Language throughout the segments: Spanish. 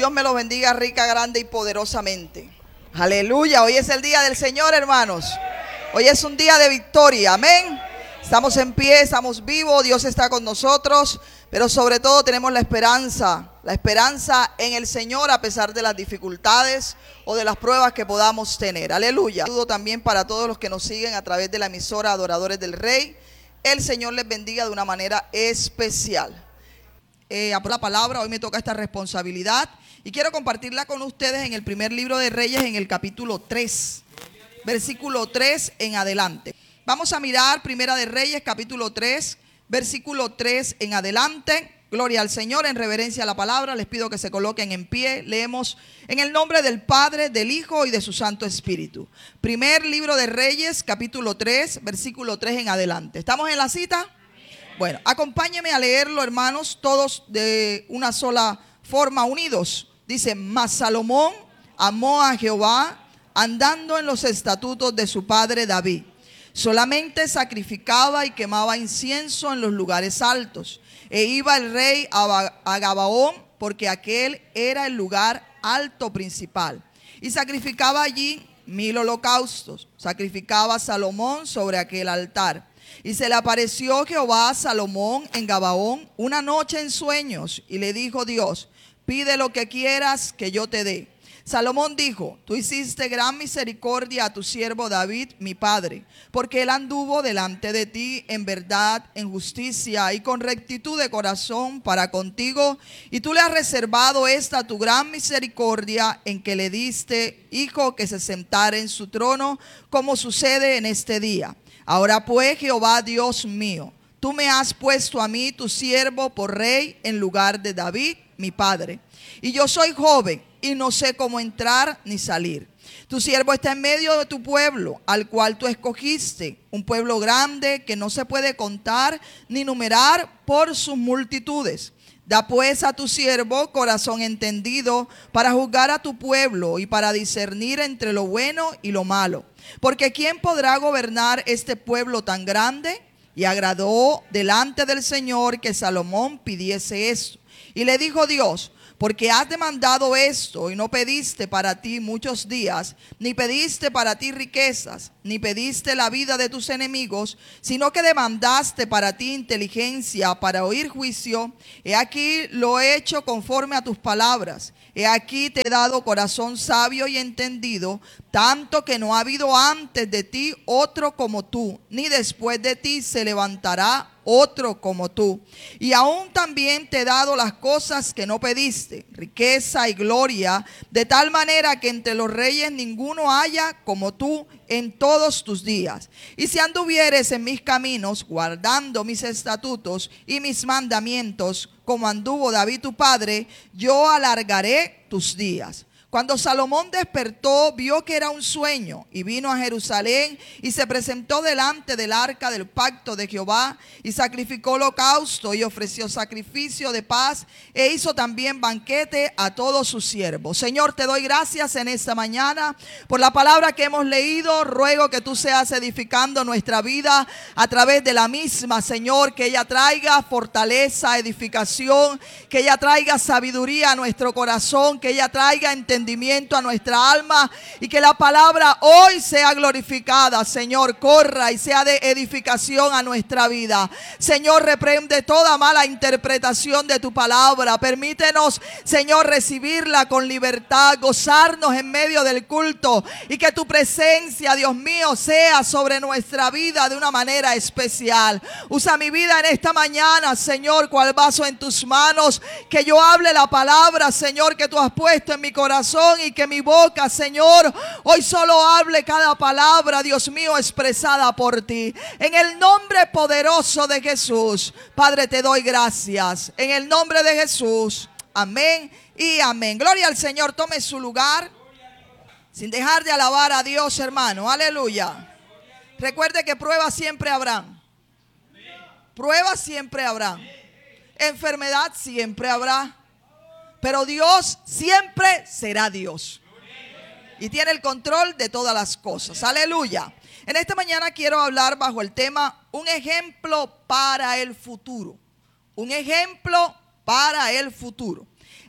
Dios me los bendiga rica, grande y poderosamente. Aleluya, hoy es el día del Señor, hermanos. Hoy es un día de victoria, amén. Estamos en pie, estamos vivos, Dios está con nosotros, pero sobre todo tenemos la esperanza en el Señor a pesar de las dificultades o de las pruebas que podamos tener. Aleluya. Saludo también para todos los que nos siguen a través de la emisora Adoradores del Rey. El Señor les bendiga de una manera especial. Por la palabra, hoy me toca esta responsabilidad y quiero compartirla con ustedes en el primer libro de Reyes, en el capítulo 3, versículo 3 en adelante. Vamos a mirar Primera de Reyes, capítulo 3, versículo 3 en adelante. Gloria al Señor, en reverencia a la palabra, les pido que se coloquen en pie. Leemos en el nombre del Padre, del Hijo y de su Santo Espíritu. Primer libro de Reyes, capítulo 3, versículo 3 en adelante. ¿Estamos en la cita? Bueno, acompáñenme a leerlo, hermanos, todos de una sola forma, unidos. Dice: mas Salomón amó a Jehová andando en los estatutos de su padre David. Solamente sacrificaba y quemaba incienso en los lugares altos. E iba el rey a Gabaón, porque aquel era el lugar alto principal. Y sacrificaba allí 1000 holocaustos. Sacrificaba Salomón sobre aquel altar. Y se le apareció Jehová a Salomón en Gabaón una noche en sueños, y le dijo Dios: pide lo que quieras que yo te dé. Salomón dijo: tú hiciste gran misericordia a tu siervo David, mi padre, porque él anduvo delante de ti en verdad, en justicia y con rectitud de corazón para contigo, y tú le has reservado esta tu gran misericordia, en que le diste hijo que se sentara en su trono, como sucede en este día. Ahora pues, Jehová Dios mío, tú me has puesto a mí, tu siervo, por rey en lugar de David, mi padre. Y yo soy joven y no sé cómo entrar ni salir. Tu siervo está en medio de tu pueblo, al cual tú escogiste, un pueblo grande que no se puede contar ni numerar por sus multitudes. Da pues a tu siervo corazón entendido para juzgar a tu pueblo y para discernir entre lo bueno y lo malo. Porque ¿quién podrá gobernar este pueblo tan grande? Y agradó delante del Señor que Salomón pidiese esto. Y le dijo Dios: porque has demandado esto y no pediste para ti muchos días, ni pediste para ti riquezas, ni pediste la vida de tus enemigos, sino que demandaste para ti inteligencia para oír juicio. He aquí lo he hecho conforme a tus palabras. He aquí te he dado corazón sabio y entendido, tanto que no ha habido antes de ti otro como tú, ni después de ti se levantará otro como tú. Y aún también te he dado las cosas que no pediste, riqueza y gloria, de tal manera que entre los reyes ninguno haya como tú en todos tus días. Y si anduvieres en mis caminos, guardando mis estatutos y mis mandamientos, como anduvo David tu padre, yo alargaré tus días. Cuando Salomón despertó, vio que era un sueño, y vino a Jerusalén y se presentó delante del arca del pacto de Jehová, y sacrificó holocausto y ofreció sacrificio de paz, e hizo también banquete a todos sus siervos. Señor, te doy gracias en esta mañana por la palabra que hemos leído. Ruego que tú seas edificando nuestra vida a través de la misma, Señor, que ella traiga fortaleza, edificación, que ella traiga sabiduría a nuestro corazón, que ella traiga entendimiento a nuestra alma, y que la palabra hoy sea glorificada, Señor, corra y sea de edificación a nuestra vida. Señor, reprende toda mala interpretación de tu palabra. Permítenos, Señor, recibirla con libertad, gozarnos en medio del culto, y que tu presencia, Dios mío, sea sobre nuestra vida de una manera especial. Usa mi vida en esta mañana, Señor, cual vaso en tus manos, que yo hable la palabra, Señor, que tú has puesto en mi corazón, y que mi boca, Señor, hoy solo hable cada palabra, Dios mío, expresada por ti. En el nombre poderoso de Jesús, Padre, te doy gracias. En el nombre de Jesús, amén y amén. Gloria al Señor. Tome su lugar sin dejar de alabar a Dios, hermano. Aleluya. Recuerde que pruebas siempre habrán. Pruebas siempre habrán. Enfermedad siempre habrá. Pero Dios siempre será Dios. Y tiene el control de todas las cosas. Aleluya. En esta mañana quiero hablar bajo el tema: un ejemplo para el futuro. Un ejemplo para el futuro.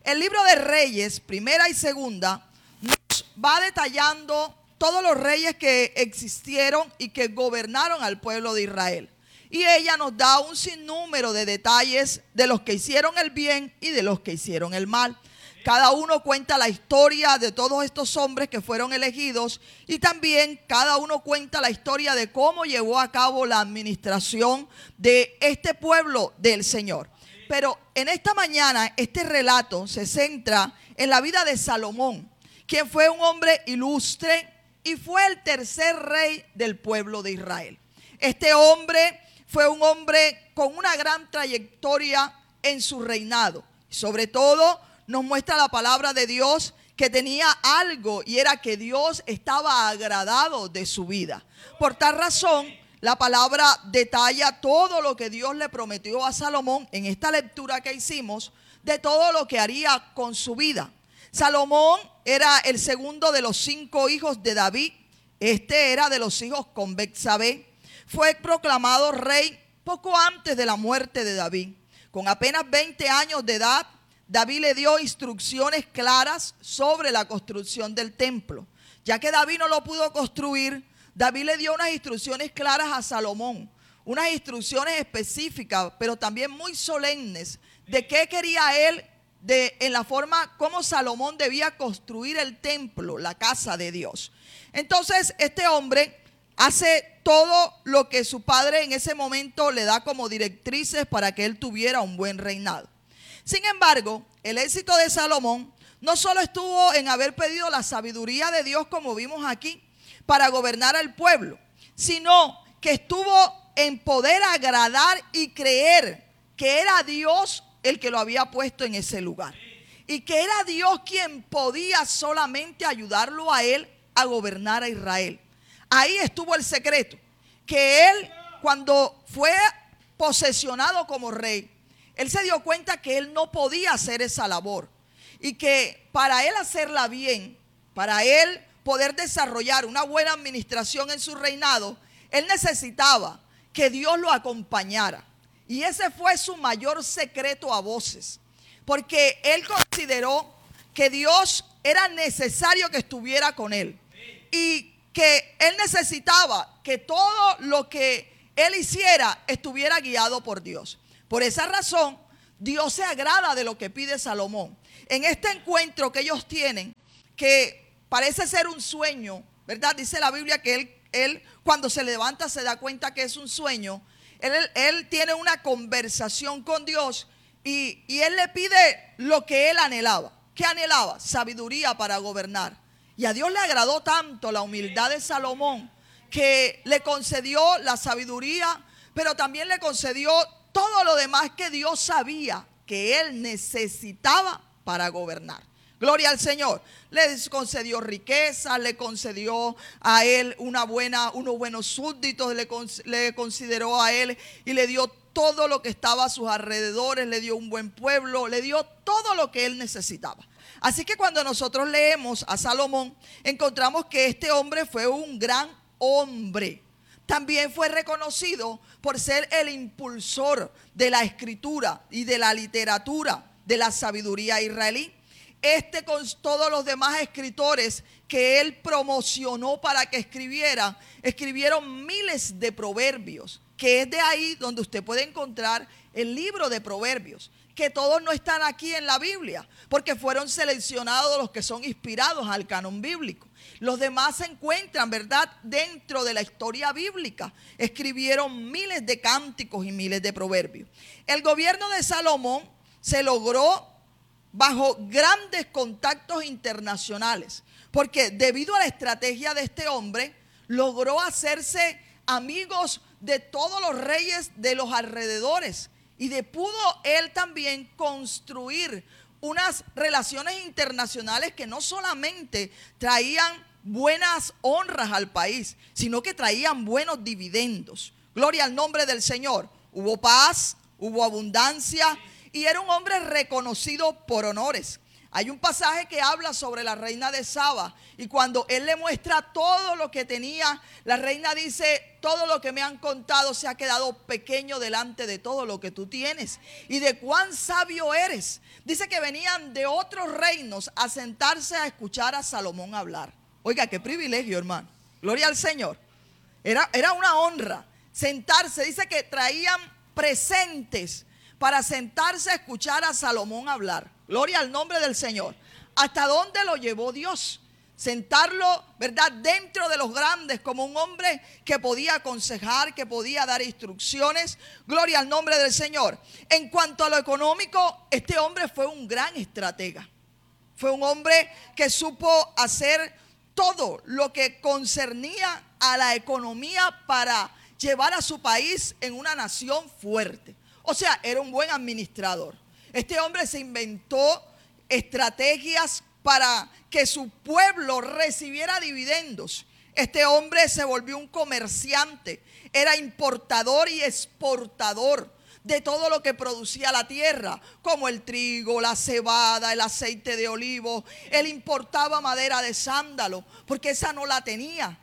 El libro de Reyes, primera y segunda, nos va detallando todos los reyes que existieron y que gobernaron al pueblo de Israel. Y ella nos da un sinnúmero de detalles de los que hicieron el bien y de los que hicieron el mal. Cada uno cuenta la historia de todos estos hombres que fueron elegidos, y también cada uno cuenta la historia de cómo llevó a cabo la administración de este pueblo del Señor. Pero en esta mañana este relato se centra en la vida de Salomón, quien fue un hombre ilustre y fue el tercer rey del pueblo de Israel. Este hombre fue un hombre con una gran trayectoria en su reinado. Sobre todo nos muestra la palabra de Dios que tenía algo, y era que Dios estaba agradado de su vida. Por tal razón, la palabra detalla todo lo que Dios le prometió a Salomón en esta lectura que hicimos, de todo lo que haría con su vida. Salomón era el segundo de los 5 hijos de David. Este era de los hijos con Betsabé. Fue proclamado rey poco antes de la muerte de David. Con apenas 20 años de edad, David le dio instrucciones claras sobre la construcción del templo. Ya que David no lo pudo construir, David le dio unas instrucciones claras a Salomón, unas instrucciones específicas, pero también muy solemnes, de qué quería él, en la forma como Salomón debía construir el templo, la casa de Dios. Entonces este hombre hace todo lo que su padre en ese momento le da como directrices para que él tuviera un buen reinado. Sin embargo, el éxito de Salomón no solo estuvo en haber pedido la sabiduría de Dios, como vimos aquí, para gobernar al pueblo, sino que estuvo en poder agradar y creer que era Dios el que lo había puesto en ese lugar, y que era Dios quien podía solamente ayudarlo a él a gobernar a Israel. Ahí estuvo el secreto, que él, cuando fue posesionado como rey, él se dio cuenta que él no podía hacer esa labor, y que para él hacerla bien, para él poder desarrollar una buena administración en su reinado, él necesitaba que Dios lo acompañara. Y ese fue su mayor secreto a voces, porque él consideró que Dios era necesario que estuviera con él, y que él necesitaba que todo lo que él hiciera estuviera guiado por Dios. Por esa razón, Dios se agrada de lo que pide Salomón. En este encuentro que ellos tienen, que parece ser un sueño, ¿verdad? Dice la Biblia que él cuando se levanta se da cuenta que es un sueño. Él tiene una conversación con Dios, y él le pide lo que él anhelaba. ¿Qué anhelaba? Sabiduría para gobernar. Y a Dios le agradó tanto la humildad de Salomón, que le concedió la sabiduría, pero también le concedió todo lo demás que Dios sabía que él necesitaba para gobernar. Gloria al Señor. Le concedió riqueza, le concedió a él unos buenos súbditos, le consideró a él y le dio todo lo que estaba a sus alrededores, le dio un buen pueblo, le dio todo lo que él necesitaba. Así que cuando nosotros leemos a Salomón, encontramos que este hombre fue un gran hombre. También fue reconocido por ser el impulsor de la escritura y de la literatura de la sabiduría israelí. Con todos los demás escritores que él promocionó para que escribieron miles de proverbios, que es de ahí donde usted puede encontrar el libro de Proverbios, que todos no están aquí en la Biblia, porque fueron seleccionados los que son inspirados al canon bíblico. Los demás se encuentran, ¿verdad?, dentro de la historia bíblica. Escribieron miles de cánticos y miles de proverbios. El gobierno de Salomón se logró bajo grandes contactos internacionales, porque debido a la estrategia de este hombre, logró hacerse amigos de todos los reyes de los alrededores, y pudo él también construir unas relaciones internacionales que no solamente traían buenas honras al país, sino que traían buenos dividendos. Gloria al nombre del Señor. Hubo paz, hubo abundancia, y era un hombre reconocido por honores. Hay un pasaje que habla sobre la reina de Saba, y cuando él le muestra todo lo que tenía, la reina dice: todo lo que me han contado se ha quedado pequeño delante de todo lo que tú tienes y de cuán sabio eres. Dice que venían de otros reinos a sentarse a escuchar a Salomón hablar. Oiga, qué privilegio, hermano. Gloria al Señor. Era una honra sentarse. Dice que traían presentes para sentarse a escuchar a Salomón hablar. Gloria al nombre del Señor. ¿Hasta dónde lo llevó Dios? Sentarlo, ¿verdad?, dentro de los grandes, como un hombre que podía aconsejar, que podía dar instrucciones. Gloria al nombre del Señor. En cuanto a lo económico, este hombre fue un gran estratega. Fue un hombre que supo hacer todo lo que concernía a la economía para llevar a su país en una nación fuerte. O sea, era un buen administrador. Este hombre se inventó estrategias para que su pueblo recibiera dividendos. Este hombre se volvió un comerciante, era importador y exportador de todo lo que producía la tierra, como el trigo, la cebada, el aceite de olivo. Él importaba madera de sándalo, porque esa no la tenía.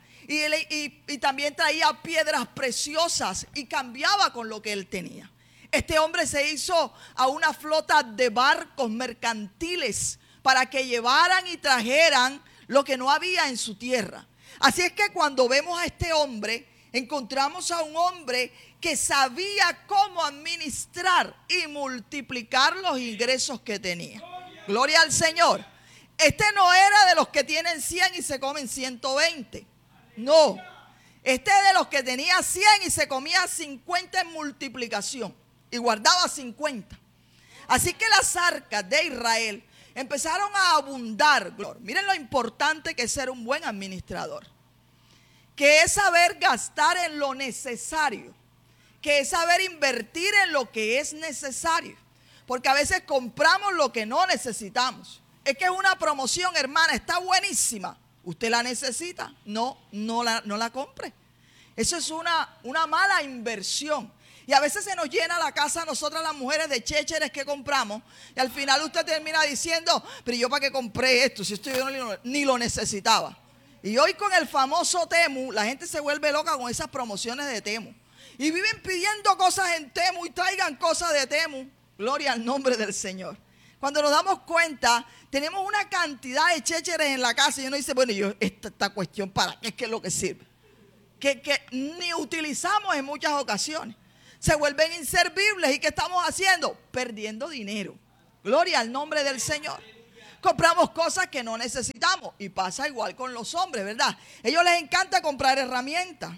Y también traía piedras preciosas y cambiaba con lo que él tenía. Este hombre se hizo a una flota de barcos mercantiles para que llevaran y trajeran lo que no había en su tierra. Así es que cuando vemos a este hombre, encontramos a un hombre que sabía cómo administrar y multiplicar los ingresos que tenía. Gloria al Señor. Este no era de los que tienen 100 y se comen 120. No. Este es de los que tenía 100 y se comía 50 en multiplicación. Y guardaba 50. Así que las arcas de Israel empezaron a abundar. Miren lo importante que es ser un buen administrador. Que es saber gastar en lo necesario. Que es saber invertir en lo que es necesario. Porque a veces compramos lo que no necesitamos. Es que es una promoción, hermana, está buenísima. ¿Usted la necesita? No la compre. Eso es una mala inversión. Y a veces se nos llena la casa a nosotras las mujeres de chécheres que compramos. Y al final usted termina diciendo: pero yo para qué compré esto, si esto yo ni lo necesitaba. Y hoy con el famoso Temu, la gente se vuelve loca con esas promociones de Temu. Y viven pidiendo cosas en Temu y traigan cosas de Temu. Gloria al nombre del Señor. Cuando nos damos cuenta, tenemos una cantidad de chécheres en la casa y uno dice: bueno, esta cuestión ¿para qué es lo que sirve? Que ni utilizamos en muchas ocasiones. Se vuelven inservibles. ¿Y qué estamos haciendo? Perdiendo dinero. Gloria al nombre del Señor. Compramos cosas que no necesitamos. Y pasa igual con los hombres, ¿verdad? A ellos les encanta comprar herramientas.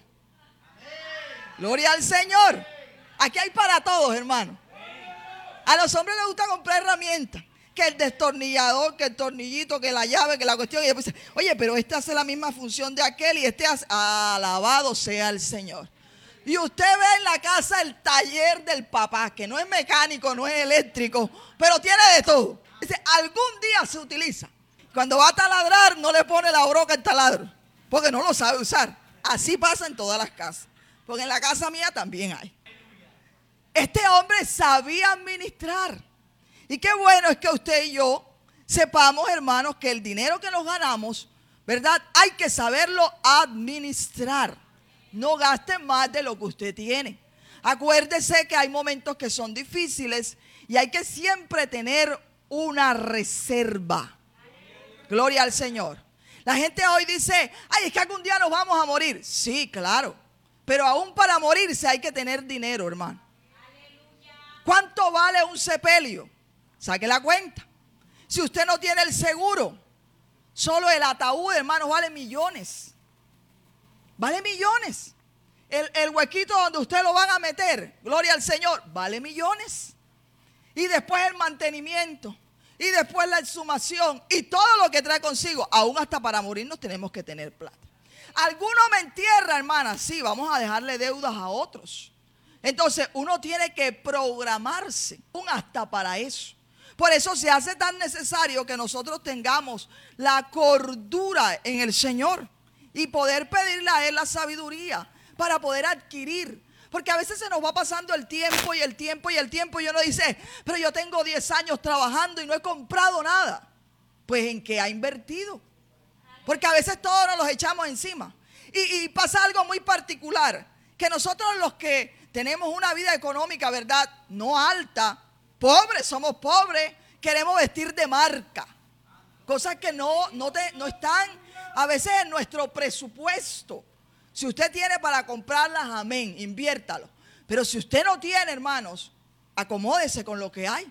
Gloria al Señor. Aquí hay para todos, hermano. A los hombres les gusta comprar herramientas. Que el destornillador, que el tornillito, que la llave, que la cuestión. Y después dice: oye, pero este hace la misma función de aquel y este hace. Alabado sea el Señor. Y usted ve en la casa el taller del papá, que no es mecánico, no es eléctrico, pero tiene de todo. Dice: algún día se utiliza. Cuando va a taladrar, no le pone la broca al taladro, porque no lo sabe usar. Así pasa en todas las casas, porque en la casa mía también hay. Este hombre sabía administrar. Y qué bueno es que usted y yo sepamos, hermanos, que el dinero que nos ganamos, ¿verdad?, hay que saberlo administrar. No gaste más de lo que usted tiene. Acuérdese que hay momentos que son difíciles y hay que siempre tener una reserva. Gloria al Señor. La gente hoy dice: ay, es que algún día nos vamos a morir. Sí, claro. Pero aún para morirse hay que tener dinero, hermano. ¿Cuánto vale un sepelio? Saque la cuenta. Si usted no tiene el seguro, solo el ataúd, hermano, vale millones. Vale millones. El huequito donde usted lo van a meter, gloria al Señor, vale millones. Y después el mantenimiento. Y después la exhumación. Y todo lo que trae consigo. Aún hasta para morirnos tenemos que tener plata. Alguno me entierra, hermana. Sí, vamos a dejarle deudas a otros. Entonces uno tiene que programarse aún hasta para eso. Por eso se hace tan necesario que nosotros tengamos la cordura en el Señor y poder pedirle a Él la sabiduría para poder adquirir. Porque a veces se nos va pasando el tiempo y el tiempo y el tiempo y uno dice: pero yo tengo 10 años trabajando y no he comprado nada. Pues en qué ha invertido. Porque a veces todos nos los echamos encima. Y pasa algo muy particular, que nosotros los que tenemos una vida económica, ¿verdad?, no alta, pobres, somos pobres, queremos vestir de marca. Cosas que no están a veces en nuestro presupuesto. Si usted tiene para comprarlas, amén, inviértalo. Pero si usted no tiene, hermanos, acomódese con lo que hay.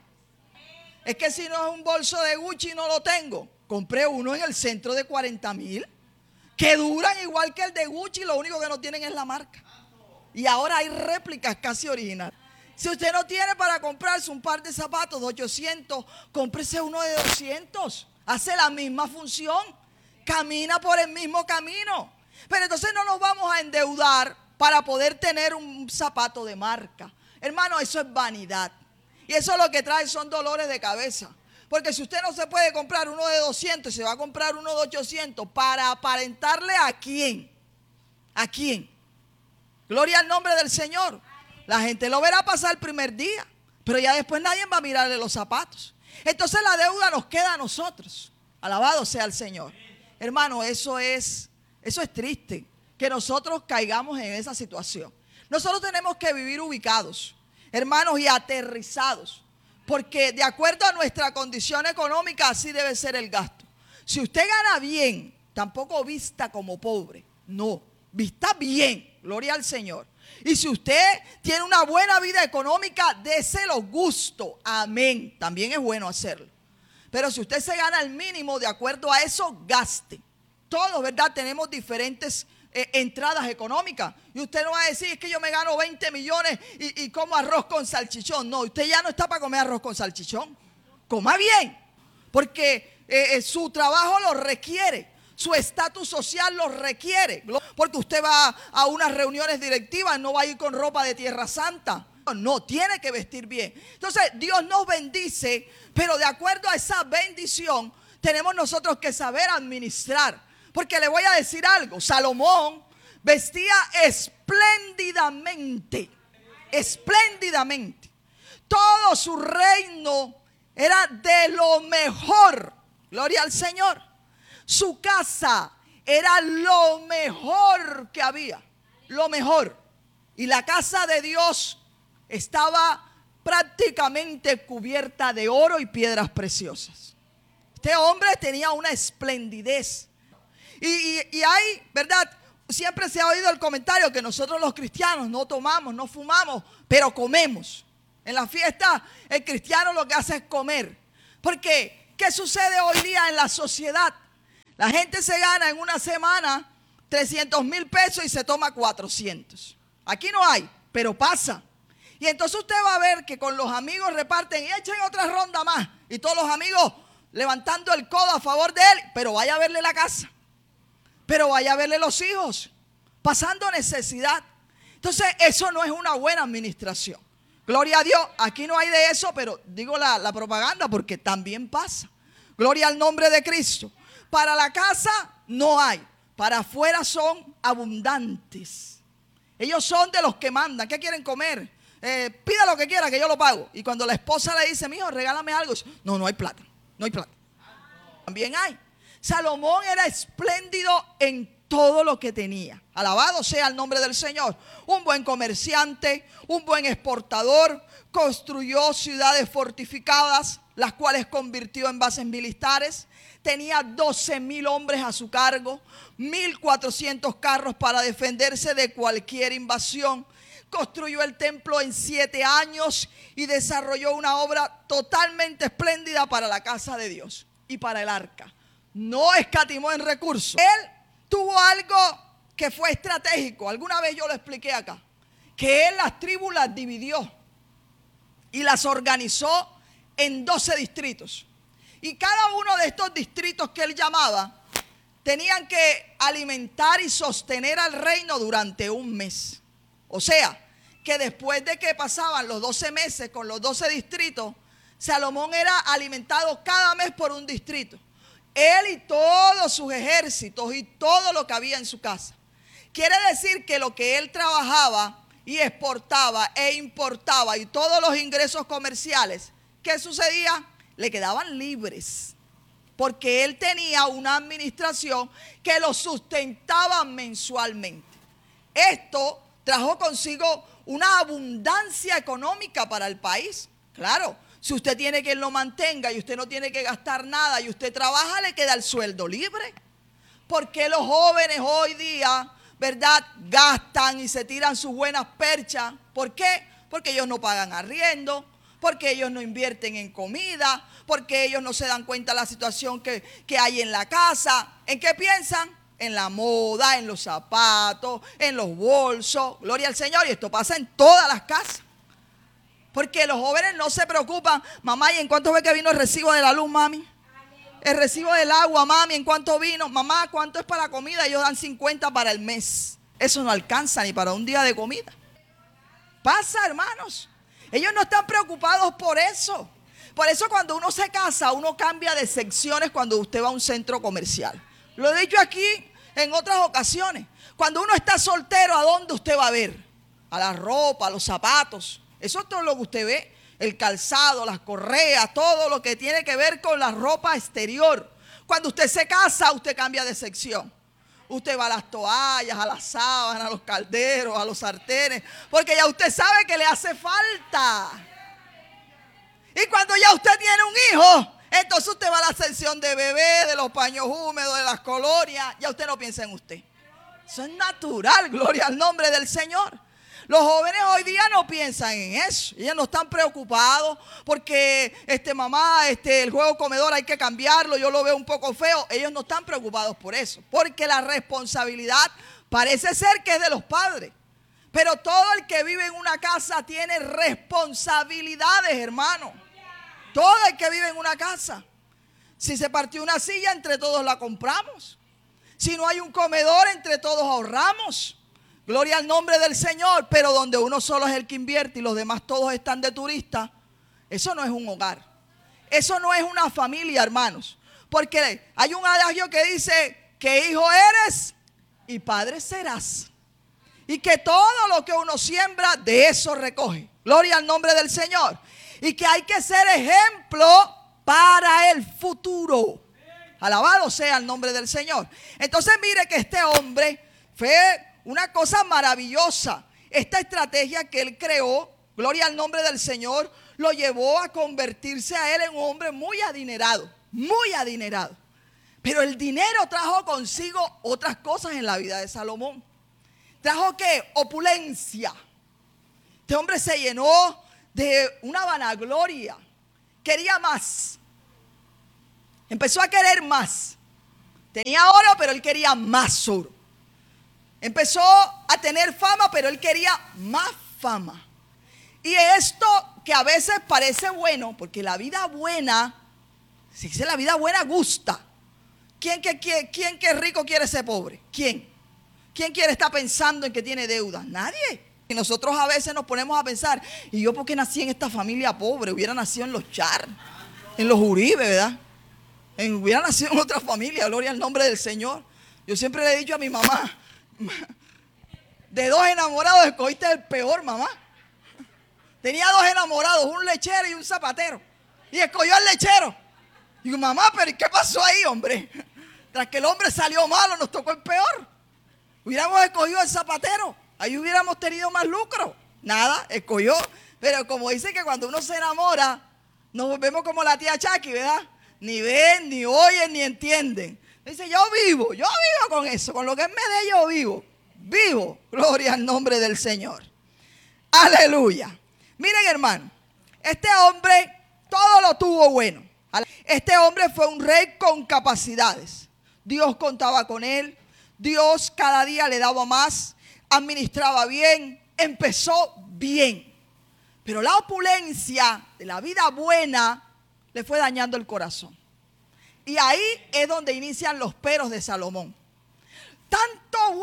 Es que si no es un bolso de Gucci, no lo tengo. Compré uno en el centro de 40,000 que duran igual que el de Gucci, lo único que no tienen es la marca. Y ahora hay réplicas casi originales. Si usted no tiene para comprarse un par de zapatos de 800, cómprese uno de 200. Hace la misma función, camina por el mismo camino. Pero entonces no nos vamos a endeudar para poder tener un zapato de marca. Hermano, eso es vanidad. Y eso lo que trae son dolores de cabeza. Porque si usted no se puede comprar uno de 200 y se va a comprar uno de 800, ¿para aparentarle a quién? ¿A quién? Gloria al nombre del Señor. La gente lo verá pasar el primer día, pero ya después nadie va a mirarle los zapatos. Entonces la deuda nos queda a nosotros. Alabado sea el Señor. Hermano, eso es triste, que nosotros caigamos en esa situación. Nosotros tenemos que vivir ubicados, hermanos, y aterrizados, porque de acuerdo a nuestra condición económica así debe ser el gasto. Si usted gana bien, tampoco vista como pobre, no, vista bien, gloria al Señor. Y si usted tiene una buena vida económica, déselo gusto, amén, también es bueno hacerlo. Pero si usted se gana el mínimo, de acuerdo a eso, gaste. Todos, ¿verdad?, tenemos diferentes entradas económicas. Y usted no va a decir, es que yo me gano 20 millones y como arroz con salchichón. No, usted ya no está para comer arroz con salchichón. Coma bien, porque su trabajo lo requiere. Su estatus social lo requiere. Porque usted va a unas reuniones directivas, no va a ir con ropa de Tierra Santa. No, tiene que vestir bien. Entonces Dios nos bendice, pero de acuerdo a esa bendición tenemos nosotros que saber administrar. Porque le voy a decir algo, Salomón vestía espléndidamente, espléndidamente. Todo su reino era de lo mejor, gloria al Señor. Su casa era lo mejor que había, lo mejor. Y la casa de Dios estaba prácticamente cubierta de oro y piedras preciosas. Este hombre tenía una esplendidez. Y hay, ¿verdad? Siempre se ha oído el comentario que nosotros los cristianos no tomamos, no fumamos, pero comemos. En la fiesta el cristiano lo que hace es comer. Porque, ¿qué sucede hoy día en la sociedad? La gente se gana en una semana 300,000 pesos y se toma 400. Aquí no hay, pero pasa. Y entonces usted va a ver que con los amigos reparten y echen otra ronda más. Y todos los amigos levantando el codo a favor de él, pero vaya a verle la casa. Pero vaya a verle los hijos, pasando necesidad. Entonces eso no es una buena administración. Gloria a Dios, aquí no hay de eso, pero digo la propaganda porque también pasa. Gloria al nombre de Cristo. Para la casa no hay, para afuera son abundantes. Ellos son de los que mandan. ¿Qué quieren comer? Pida lo que quiera que yo lo pago. Y cuando la esposa le dice, mijo, regálame algo, dice, no hay plata, no hay plata. También hay. Salomón era espléndido en todo lo que tenía. Alabado sea el nombre del Señor. Un buen comerciante, un buen exportador, construyó ciudades fortificadas, las cuales convirtió en bases militares. Tenía 12,000 hombres a su cargo, 1,400 carros para defenderse de cualquier invasión. Construyó el templo en 7 años y desarrolló una obra totalmente espléndida para la casa de Dios y para el arca. No escatimó en recursos. Él tuvo algo que fue estratégico. Alguna vez yo lo expliqué acá. Que él las tribus las dividió y las organizó en 12 distritos. Y cada uno de estos distritos que él llamaba tenían que alimentar y sostener al reino durante un mes. O sea, que después de que pasaban los 12 meses con los 12 distritos, Salomón era alimentado cada mes por un distrito. Él y todos sus ejércitos y todo lo que había en su casa. Quiere decir que lo que él trabajaba y exportaba e importaba y todos los ingresos comerciales, ¿qué sucedía? Le quedaban libres. porque él tenía una administración que lo sustentaba mensualmente. Esto trajo consigo una abundancia económica para el país. Claro, si usted tiene quien lo mantenga y usted no tiene que gastar nada y usted trabaja, le queda el sueldo libre. ¿Por qué los jóvenes hoy día, verdad, gastan y se tiran sus buenas perchas? ¿Por qué? Porque ellos no pagan arriendo, porque ellos no invierten en comida, porque ellos no se dan cuenta de la situación que hay en la casa. ¿En qué piensan? En la moda, en los zapatos, en los bolsos. Gloria al Señor. Y esto pasa en todas las casas. Porque los jóvenes no se preocupan. Mamá, ¿y en cuánto ve que vino el recibo de la luz, mami? El recibo del agua, mami, ¿en cuánto vino? Mamá, ¿cuánto es para la comida? Ellos dan 50 para el mes. Eso no alcanza ni para un día de comida. Pasa, hermanos. Ellos no están preocupados por eso. Por eso cuando uno se casa, uno cambia de secciones cuando usted va a un centro comercial. Lo he dicho aquí en otras ocasiones. Cuando uno está soltero, ¿a dónde usted va a ver? A la ropa, a los zapatos. Eso es todo lo que usted ve. El calzado, las correas, todo lo que tiene que ver con la ropa exterior. Cuando usted se casa, usted cambia de sección. Usted va a las toallas, a las sábanas, a los calderos, a los sartenes, porque ya usted sabe que le hace falta. Y cuando ya usted tiene un hijo, entonces usted va a la sección de bebé, de los paños húmedos, de las colonias. Ya usted no piensa en usted. Eso es natural, gloria al nombre del Señor. Los jóvenes hoy día no piensan en eso. Ellos no están preocupados porque mamá, el juego comedor hay que cambiarlo, yo lo veo un poco feo. Ellos no están preocupados por eso, porque la responsabilidad parece ser que es de los padres. Pero todo el que vive en una casa tiene responsabilidades, hermano. Todo el que vive en una casa. Si se partió una silla, entre todos la compramos. Si no hay un comedor, entre todos ahorramos. Gloria al nombre del Señor. Pero donde uno solo es el que invierte y los demás todos están de turistas, eso no es un hogar. Eso no es una familia, hermanos. Porque hay un adagio que dice que hijo eres y padre serás. Y que todo lo que uno siembra, de eso recoge. Gloria al nombre del Señor. Y que hay que ser ejemplo para el futuro. Alabado sea el nombre del Señor. Entonces mire que este hombre fue una cosa maravillosa. Esta estrategia que él creó, gloria al nombre del Señor, lo llevó a convertirse a él en un hombre muy adinerado. Muy adinerado. Pero el dinero trajo consigo otras cosas en la vida de Salomón. Trajo ¿qué? Opulencia. Este hombre se llenó de una vanagloria. Quería más. Empezó a querer más. Tenía oro, pero él quería más oro. Empezó a tener fama, pero él quería más fama. Y esto que a veces parece bueno, porque la vida buena, si dice la vida buena gusta. ¿Quién que rico quiere ser pobre? ¿Quién? ¿Quién quiere estar pensando en que tiene deudas? Nadie. Y nosotros a veces nos ponemos a pensar, ¿y yo por qué nací en esta familia pobre? Hubiera nacido en los Char, en los Uribe, ¿verdad? Hubiera nacido en otra familia, gloria al nombre del Señor. Yo siempre le he dicho a mi mamá, de 2 enamorados escogiste el peor, mamá. Tenía 2 enamorados, un lechero y un zapatero. Y escogió al lechero. Y digo, mamá, pero ¿qué pasó ahí, hombre? Tras que el hombre salió malo, nos tocó el peor. Hubiéramos escogido al zapatero. Ahí hubiéramos tenido más lucro. Nada, escogió. Pero como dice que cuando uno se enamora, nos volvemos como la tía Chucky, ¿verdad? Ni ven, ni oyen, ni entienden. Dice, yo vivo con eso. Con lo que me dé yo vivo. Vivo. Gloria al nombre del Señor. Aleluya. Miren, hermano. Este hombre todo lo tuvo bueno. Este hombre fue un rey con capacidades. Dios contaba con él. Dios cada día le daba más. Administraba bien. Empezó bien. Pero la opulencia de la vida buena le fue dañando el corazón. Y ahí es donde inician los peros de Salomón. Tanto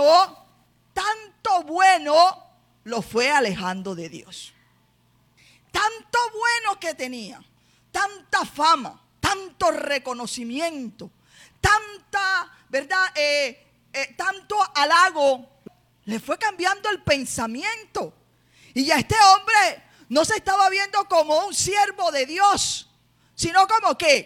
bueno lo fue alejando de Dios. Tanto bueno que tenía, tanta fama, tanto reconocimiento, tanta, ¿verdad? Tanto halago, le fue cambiando el pensamiento. Y ya este hombre no se estaba viendo como un siervo de Dios, sino como ¿qué?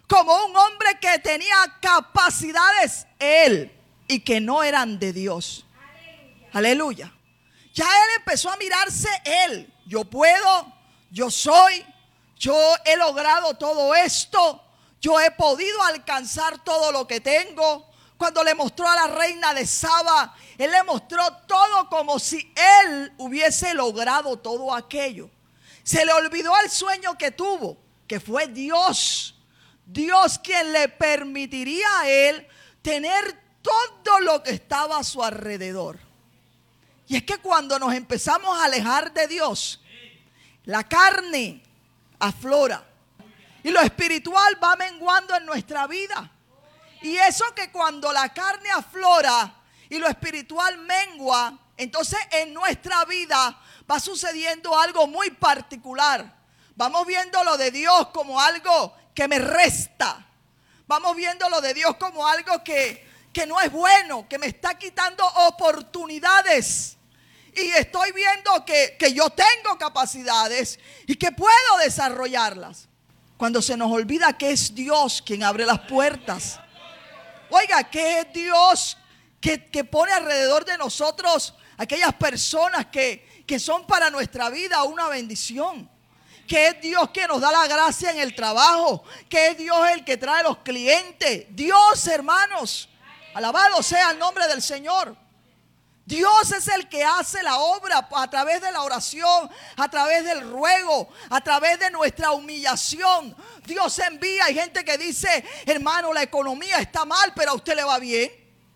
como un hombre que tenía capacidades él y que no eran de Dios. Aleluya. Ya él empezó a mirarse él. Yo puedo, yo soy, yo he logrado todo esto, yo he podido alcanzar todo lo que tengo. Cuando le mostró a la reina de Saba, él le mostró todo como si él hubiese logrado todo aquello. Se le olvidó el sueño que tuvo, que fue Dios. Dios quien le permitiría a él tener todo lo que estaba a su alrededor. Y es que cuando nos empezamos a alejar de Dios, la carne aflora y lo espiritual va menguando en nuestra vida. Y eso que cuando la carne aflora y lo espiritual mengua, entonces en nuestra vida va sucediendo algo muy particular. Vamos viendo lo de Dios como algo que me resta. Vamos viendo lo de Dios como algo que no es bueno, que me está quitando oportunidades. Y estoy viendo que yo tengo capacidades y que puedo desarrollarlas. Cuando se nos olvida que es Dios quien abre las puertas. Oiga, que es Dios que pone alrededor de nosotros aquellas personas que son para nuestra vida una bendición. Que es Dios que nos da la gracia en el trabajo. Que es Dios el que trae los clientes. Dios, hermanos, alabado sea el nombre del Señor. Dios es el que hace la obra a través de la oración, a través del ruego, a través de nuestra humillación. Dios envía. Hay gente que dice, hermano, la economía está mal, pero a usted le va bien.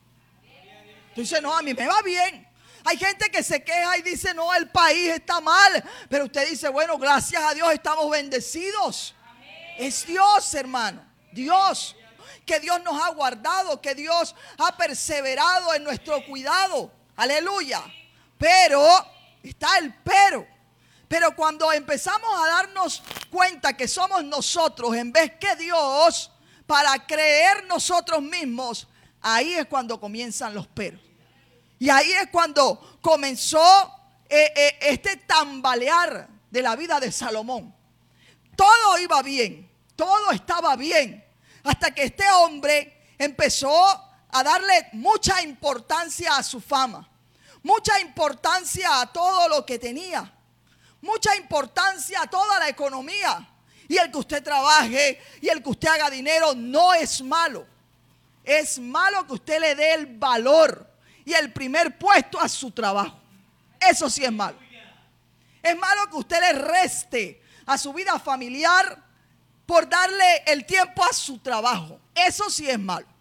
Dice, no, a mí me va bien. Hay gente que se queja y dice, no, el país está mal, pero usted dice, bueno, gracias a Dios estamos bendecidos. Es Dios, hermano, Dios. Que Dios nos ha guardado, que Dios ha perseverado en nuestro cuidado. Aleluya. Pero, está el pero. Pero cuando empezamos a darnos cuenta que somos nosotros en vez que Dios, para creer nosotros mismos, ahí es cuando comienzan los peros. Y ahí es cuando comenzó este tambalear de la vida de Salomón. Todo iba bien, todo estaba bien, hasta que este hombre empezó a darle mucha importancia a su fama, mucha importancia a todo lo que tenía, mucha importancia a toda la economía. Y el que usted trabaje y el que usted haga dinero no es malo. Es malo que usted le dé el valor y el primer puesto a su trabajo. Eso sí es malo. Es malo que usted le reste a su vida familiar por darle el tiempo a su trabajo. Eso sí es malo.